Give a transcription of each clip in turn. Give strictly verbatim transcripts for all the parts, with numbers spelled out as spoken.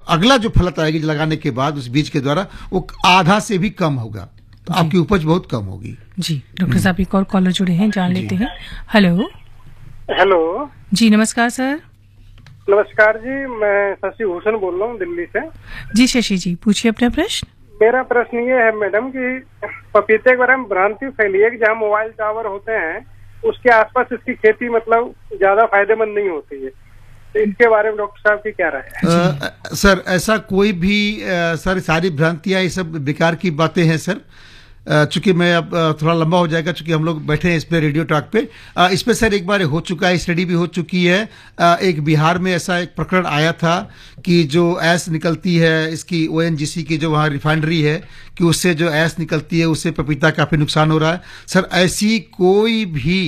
अगला जो फलत आएगी लगाने के बाद उस बीज के द्वारा वो आधा से भी कम होगा, तो आपकी उपज बहुत कम होगी। जी डॉक्टर साहब, एक और कॉलर जुड़े हैं, जान लेते हैं। हेलो हेलो जी, नमस्कार सर। नमस्कार जी, मैं शशि भूषण बोल रहा हूँ दिल्ली से। जी शशि जी, पूछिए अपना प्रश्न। मेरा प्रश्न ये है मैडम कि पपीते के बारे में भ्रांति फैली है कि जहाँ मोबाइल टावर होते हैं उसके आसपास इसकी खेती मतलब ज्यादा फायदेमंद नहीं होती है, तो इसके बारे में डॉक्टर साहब की क्या राय है? सर ऐसा कोई भी आ, सर सारी भ्रांतियां ये सब बेकार की बातें हैं सर। चूंकि मैं अब थोड़ा लंबा हो जाएगा, चूंकि हम लोग बैठे हैं इस पे रेडियो टॉक पे, इस पे सर एक बार हो चुका है, स्टडी भी हो चुकी है। एक बिहार में ऐसा एक प्रकरण आया था कि जो ऐश निकलती है इसकी ओएनजीसी की जो वहाँ रिफाइनरी है कि उससे जो ऐश निकलती है उससे पपीता काफी नुकसान हो रहा है। सर ऐसी कोई भी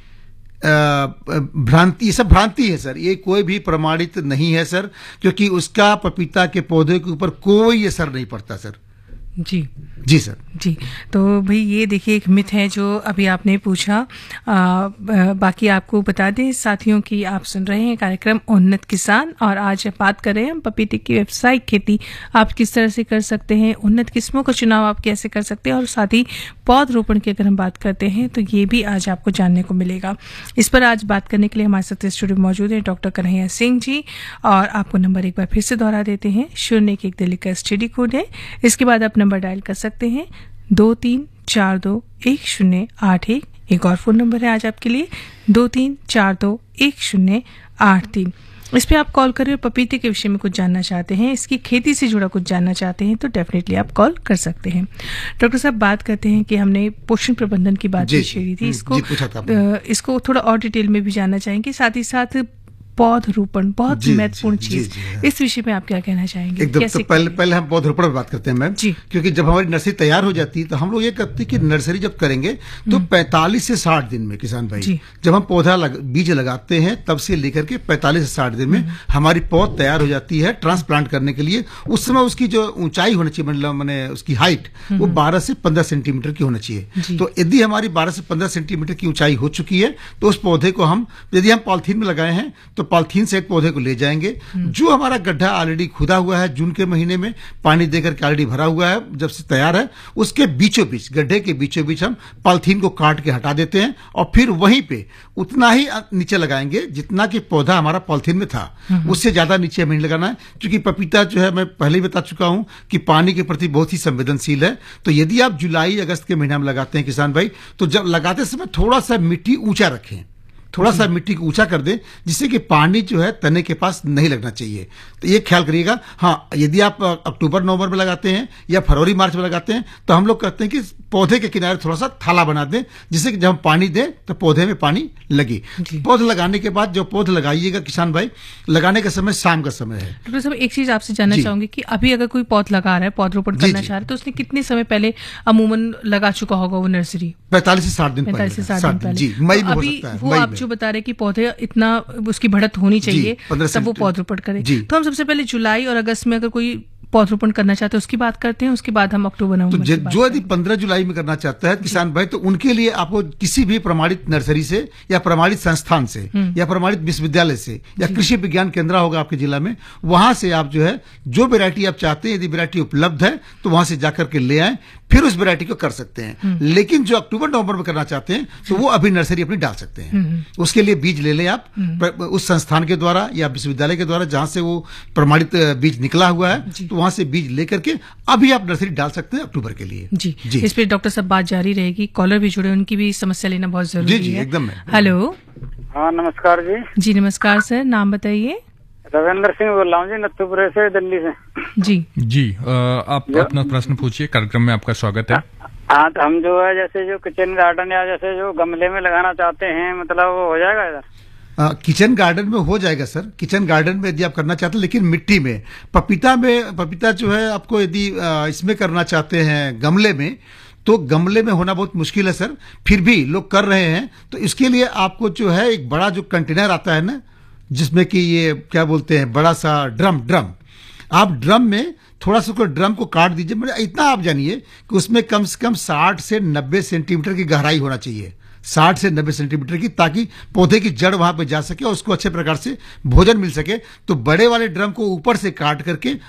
भ्रांति, ये सब भ्रांति है सर, ये कोई भी प्रमाणित नहीं है सर, क्योंकि उसका पपीता के पौधे के ऊपर कोई असर नहीं पड़ता सर। जी जी सर। जी, तो भाई ये देखिए एक मिथ है जो अभी आपने पूछा। आ, बाकी आपको बता दें साथियों की आप सुन रहे हैं कार्यक्रम उन्नत किसान, और आज बात कर रहे हैं हम पपीते की व्यावसायिक खेती आप किस तरह से कर सकते हैं, उन्नत किस्मों का चुनाव आप कैसे कर सकते हैं, और साथ ही पौधरोपण की अगर हम बात करते हैं तो ये भी आज आपको जानने को मिलेगा। इस पर आज बात करने के लिए हमारे साथ स्टूडियो में मौजूद है डॉक्टर कन्हैया सिंह जी, और आपको नंबर एक बार फिर से दोहरा देते हैं, शून्य एक एक दिल्ली का स्टडी कोड है। इसके बाद आप नंबर डायल कर सकते हैं दो तीन चार दो एक शून्य आठ एक। एक और फोन नंबर है आज आपके लिए दो तीन चार दो एक शून्य आठ तीन। इस पे आप कॉल करें और पपीते के विषय में कुछ जानना चाहते हैं, इसकी खेती से जुड़ा कुछ जानना चाहते हैं तो डेफिनेटली आप कॉल कर सकते हैं। डॉक्टर साहब, बात करते हैं कि हमने पोषण प्रबंधन की बात छेड़ी थी, इसको इसको थोड़ा और डिटेल में भी जानना चाहेंगे, साथ ही साथ पौधरोपण बहुत महत्वपूर्ण चीज, इस विषय में आप क्या कहना चाहेंगे? एकदम तो पहले पहले हम पौधरोपण पर बात करते हैं मैम, क्योंकि जब हमारी नर्सरी तैयार हो जाती है तो हम लोग ये करते हैं कि नर्सरी जब करेंगे तो पैंतालीस से साठ दिन में किसान भाई जब हम पौधा लग, बीज लगाते हैं तब से लेकर के पैंतालीस से साठ दिन में हमारी पौध तैयार हो जाती है ट्रांसप्लांट करने के लिए। उस समय उसकी जो ऊंचाई होनी चाहिए, मतलब मैंने उसकी हाइट वो बारह से पंद्रह सेंटीमीटर की होनी चाहिए। तो यदि हमारी बारह से पंद्रह सेंटीमीटर की ऊंचाई हो चुकी है तो उस पौधे को हम, यदि हम पॉलिथीन में लगाए हैं तो पॉलिथीन से एक पौधे को ले जाएंगे। जो हमारा गड्ढा ऑलरेडी खुदा हुआ है, जून के महीने में पानी देकर के ऑलरेडी भरा हुआ है, जब से तैयार है, उसके बीचों बीच, गड्ढे के बीचों बीच हम पॉलिथीन को काट के हटा देते हैं और फिर वहीं पे उतना ही नीचे लगाएंगे जितना कि पौधा हमारा पॉलिथीन में था, उससे ज्यादा नीचे हमें नहीं लगाना है। क्योंकि पपीता जो है, मैं पहले ही बता चुका हूं कि पानी के प्रति बहुत ही संवेदनशील है। तो यदि आप जुलाई अगस्त के महीने में लगाते हैं किसान भाई, तो जब लगाते समय थोड़ा सा मिट्टी ऊंचा रखें, थोड़ा सा मिट्टी को ऊंचा कर दें, जिससे कि पानी जो है तने के पास नहीं लगना चाहिए। तो ये ख्याल करिएगा। हाँ, यदि आप अक्टूबर नवंबर में लगाते हैं या फरवरी मार्च में लगाते हैं तो हम लोग कहते हैं कि पौधे के किनारे थोड़ा सा थाला बना दें, जिससे कि जब हम पानी दें तो पौधे में पानी लगे। पौध लगाने के बाद जो पौध लगाइएगा किसान भाई, लगाने का समय शाम का समय है। डॉक्टर साहब, एक चीज आपसे जानना चाहूंगी कि अभी अगर कोई पौध लगा रहा है, पौधरोपण करना चाह रहा है, तो उसने कितने समय पहले अमूमन लगा चुका होगा वो नर्सरी? पैंतालीस से साठ दिन पैंतालीस से साठ दिन पहले। जी, मई में हो सकता है। वो आप जो बता रहे कि पौधे इतना उसकी बढ़त होनी चाहिए तब वो पौधरोपण करे, तो हम सबसे पहले जुलाई और अगस्त में अगर कोई पौधरोपण करना चाहते हैं उसकी बात करते हैं, उसके बाद हम अक्टूबर नवंबर तो जो यदि पंद्रह जुलाई में करना चाहता है किसान भाई, तो उनके लिए आपको किसी भी प्रमाणित नर्सरी से या प्रमाणित संस्थान से या प्रमाणित विश्वविद्यालय से या कृषि विज्ञान केंद्र होगा आपके जिला में, वहां से आप जो है जो वैरायटी आप चाहते हैं, यदि वैरायटी उपलब्ध है तो वहां से जाकर के ले आए, फिर उस वैरायटी को कर सकते हैं। लेकिन जो अक्टूबर नवंबर में करना चाहते हैं तो वो अभी नर्सरी अपनी डाल सकते हैं। उसके लिए बीज ले लें आप उस संस्थान के द्वारा या विश्वविद्यालय के द्वारा जहां से वो प्रमाणित बीज निकला हुआ है, तो वहां से बीज लेकर के अभी आप नर्सरी डाल सकते हैं अक्टूबर के लिए। जी, जी। इस पर डॉक्टर साहब बात जारी रहेगी, कॉलर भी जुड़े, उनकी भी समस्या लेना बहुत जरूरी है। जी जी एकदम। हेलो, हाँ नमस्कार जी। जी नमस्कार सर, नाम बताइए। रविंद्र सिंह बोल रहा हूँ जी, नत्थुपुरे से, दिल्ली से। जी जी, आ, आप अपना प्रश्न पूछिए, कार्यक्रम में आपका स्वागत है। हाँ, तो हम जो है जैसे जो किचन गार्डन या जैसे जो गमले में लगाना चाहते हैं, मतलब वो हो जाएगा इधर? किचन गार्डन में हो जाएगा सर। किचन गार्डन में यदि आप करना चाहते हैं, लेकिन मिट्टी में, पपीता में, पपीता जो है आपको यदि इसमें करना चाहते हैं गमले में, तो गमले में होना बहुत मुश्किल है सर। फिर भी लोग कर रहे हैं, तो इसके लिए आपको जो है एक बड़ा जो कंटेनर आता है ना, जिसमें कि ये क्या बोलते हैं, बड़ा सा ड्रम ड्रम आप ड्रम में थोड़ा सा ड्रम को काट दीजिए। मतलब इतना आप जानिए कि उसमें कम से कम साठ से नब्बे सेंटीमीटर की गहराई होना चाहिए, साठ से नब्बे सेंटीमीटर की, ताकि पौधे की जड़ वहां पे जा सके और उसको अच्छे प्रकार से भोजन मिल सके। तो बड़े वाले ड्रम को ऊपर से काट करके